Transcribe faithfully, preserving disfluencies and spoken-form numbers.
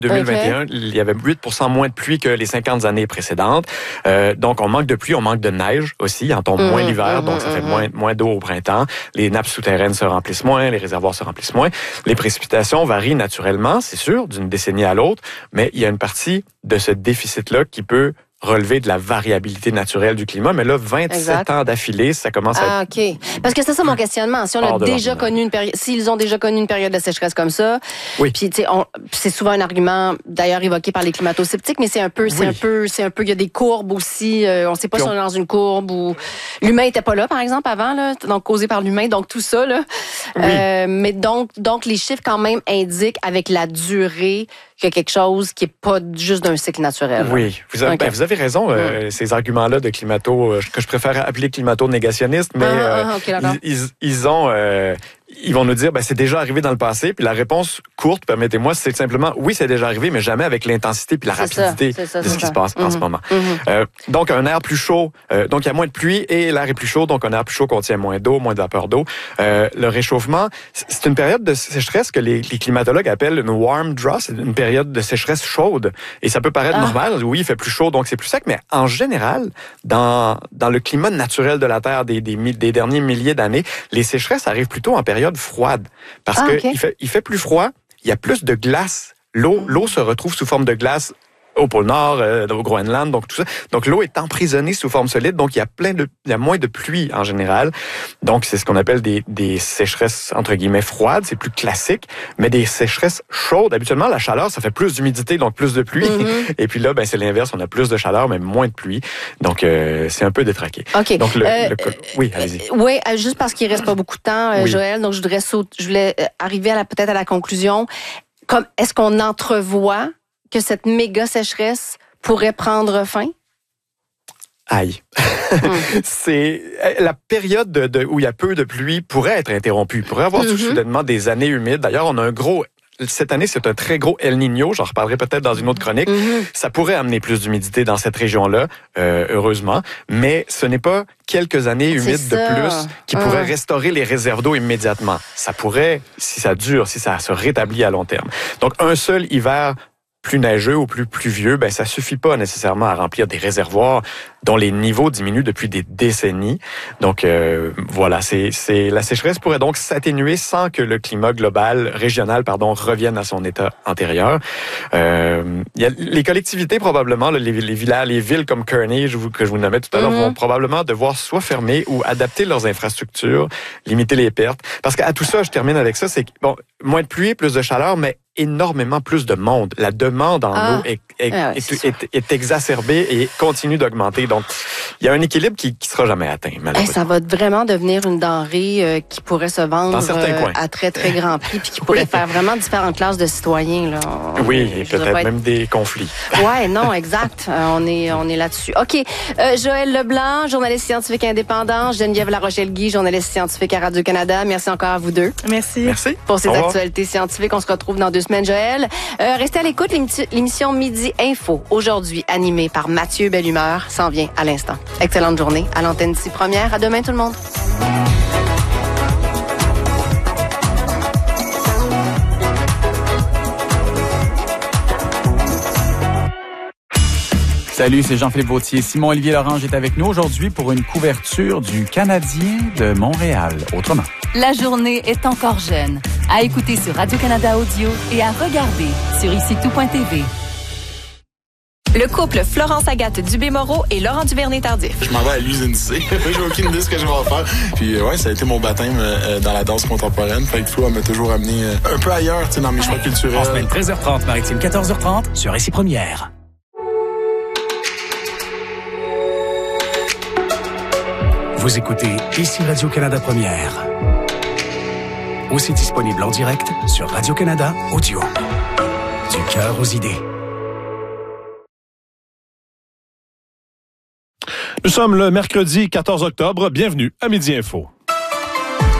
deux mille vingt et un, okay. Il y avait huit pour cent moins de pluie que les cinquante années précédentes. Euh, donc, on manque de pluie, on manque de neige aussi. Il en tombe mmh, moins l'hiver, mmh, donc ça mmh. fait moins, moins d'eau au printemps. Les nappes souterraines se remplissent moins, les réservoirs se remplissent moins. Les précipitations varient naturellement, c'est sûr, d'une décennie à l'autre, mais il y a une partie de ce déficit-là qui peut relever de la variabilité naturelle du climat. Mais là, vingt-sept exact. Ans d'affilée, ça commence ah, à être... OK. Parce que c'est ça mon questionnement. Si on a déjà connu une période, s'ils ont déjà connu une période de sécheresse comme ça, oui. Puis tu sais, c'est souvent un argument d'ailleurs évoqué par les climato-sceptiques, mais c'est un peu, c'est oui. un peu, c'est un peu, il y a des courbes aussi. Euh, on ne sait pas puis si on est dans une courbe ou l'humain était pas là, par exemple, avant, là, donc causé par l'humain, donc tout ça, là. Oui. Euh, mais donc, donc les chiffres quand même indiquent avec la durée qu'il y a quelque chose qui est pas juste d'un cycle naturel. Oui, vous avez, okay. ben, vous avez raison. Euh, mm. Ces arguments-là de climato, euh, que je préfère appeler climato-négationnistes, mais ah, euh, ah, okay, ils, ils, ils ont... Euh, ils vont nous dire, ben, c'est déjà arrivé dans le passé. Puis la réponse courte, permettez-moi, c'est simplement, oui, c'est déjà arrivé, mais jamais avec l'intensité puis la c'est rapidité ça, ça, de ce qui ça. se passe mm-hmm. en ce moment. Mm-hmm. Euh, donc, un air plus chaud, euh, donc il y a moins de pluie et l'air est plus chaud, donc un air plus chaud contient moins d'eau, moins de vapeur d'eau. Euh, le réchauffement, c'est une période de sécheresse que les, les climatologues appellent une warm draw, c'est une période de sécheresse chaude. Et ça peut paraître ah. normal, oui, il fait plus chaud, donc c'est plus sec, mais en général, dans, dans le climat naturel de la Terre des, des, des derniers milliers d'années, les sécheresses arrivent plutôt en période froide. Parce ah, que okay. il fait, il fait plus froid, il y a plus de glace. L'eau, l'eau se retrouve sous forme de glace au pôle Nord, euh, au Groenland, donc tout ça. Donc l'eau est emprisonnée sous forme solide, donc il y a plein de, il y a moins de pluie en général. Donc c'est ce qu'on appelle des, des sécheresses entre guillemets froides, c'est plus classique, mais des sécheresses chaudes. Habituellement, la chaleur, ça fait plus d'humidité, donc plus de pluie. Mm-hmm. Et puis là, ben c'est l'inverse, on a plus de chaleur, mais moins de pluie. Donc euh, c'est un peu détraqué. Ok. Donc le, euh, le oui, allez-y. Euh, oui, juste parce qu'il reste pas beaucoup de temps, euh, oui. Joël. Donc je voudrais sauter, je voulais arriver à la peut-être à la conclusion. Comme est-ce qu'on entrevoit que cette méga sécheresse pourrait prendre fin? Aïe. Mm. C'est la période de, de, où il y a peu de pluie pourrait être interrompue. Pourrait avoir mm-hmm. soudainement des années humides. D'ailleurs, on a un gros... Cette année, c'est un très gros El Niño. J'en reparlerai peut-être dans une autre chronique. Mm-hmm. Ça pourrait amener plus d'humidité dans cette région-là, euh, heureusement. Mais ce n'est pas quelques années humides de plus qui ah. pourraient restaurer les réserves d'eau immédiatement. Ça pourrait, si ça dure, si ça se rétablit à long terme. Donc, un seul hiver plus neigeux ou plus pluvieux, ben ça suffit pas nécessairement à remplir des réservoirs dont les niveaux diminuent depuis des décennies. Donc euh, voilà, c'est c'est la sécheresse pourrait donc s'atténuer sans que le climat global, régional pardon, revienne à son état antérieur. Euh, il y a les collectivités probablement, les, les villages, les villes comme Kearney, je vous, que je vous nommais tout à l'heure, mm-hmm. vont probablement devoir soit fermer ou adapter leurs infrastructures, limiter les pertes. Parce qu'à tout ça, je termine avec ça, c'est bon, moins de pluie, plus de chaleur, mais énormément plus de monde. La demande en ah. eau est, est, ah ouais, est, est, est exacerbée et continue d'augmenter. Donc, il y a un équilibre qui ne sera jamais atteint, malheureusement. Hey, ça va vraiment devenir une denrée euh, qui pourrait se vendre euh, à très, très grand prix puis qui pourrait oui. faire vraiment différentes classes de citoyens. Là. On, oui, et peut-être être... même des conflits. Oui, non, exact. Euh, on est, on est là-dessus. OK. Euh, Joël Leblanc, journaliste scientifique indépendant. Geneviève Larochelle-Guy, journaliste scientifique à Radio-Canada. Merci encore à vous deux. Merci. Merci. Pour ces actualités scientifiques. On se retrouve dans deux semaine, Joël. Euh, restez à l'écoute, l'émission Midi Info, aujourd'hui animée par Mathieu Bellumeur, s'en vient à l'instant. Excellente journée à l'antenne d'ici première. À demain tout le monde. Salut, c'est Jean-Philippe Vautier. Simon-Olivier Lorange est avec nous aujourd'hui pour une couverture du Canadien de Montréal. Autrement. La journée est encore jeune. À écouter sur Radio-Canada Audio et à regarder sur ici tout point t v. Le couple Florence-Agathe Dubé-Moreau et Laurent Duvernay-Tardif. Je m'en vais à l'usine C. J'ai aucune idée de ce que je vais en faire. Puis ouais, ça a été mon baptême euh, dans la danse contemporaine. Fait que Flo, elle m'a toujours amené euh, un peu ailleurs, tu sais, dans mes choix culturels. En semaine treize heures trente, Maritime quatorze heures trente, sur Ici Première. Vous écoutez Ici Radio-Canada Première. Aussi disponible en direct sur Radio-Canada Audio. Du cœur aux idées. Nous sommes le mercredi quatorze octobre. Bienvenue à Midi Info.